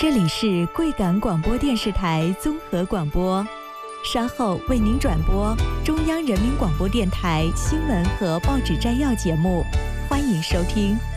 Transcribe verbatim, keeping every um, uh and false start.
这里是贵港广播电视台综合广播，稍后为您转播中央人民广播电台新闻和报纸摘要节目，欢迎收听。